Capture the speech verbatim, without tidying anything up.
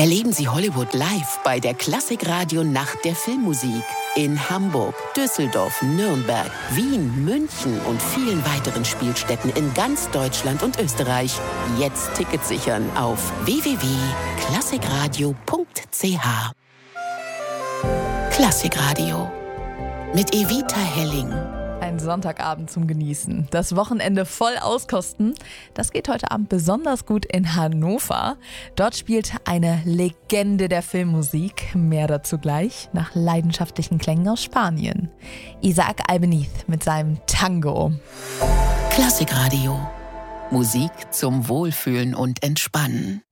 Erleben Sie Hollywood live bei der Klassikradio Nacht der Filmmusik in Hamburg, Düsseldorf, Nürnberg, Wien, München und vielen weiteren Spielstätten in ganz Deutschland und Österreich. Jetzt Tickets sichern auf w w w punkt klassikradio punkt c h. Klassikradio mit Evita Helling. Ein Sonntagabend zum Genießen. Das Wochenende voll auskosten. Das geht heute Abend besonders gut in Hannover. Dort spielt eine Legende der Filmmusik. Mehr dazu gleich nach leidenschaftlichen Klängen aus Spanien. Isaac Albeniz mit seinem Tango. Klassikradio. Musik zum Wohlfühlen und Entspannen.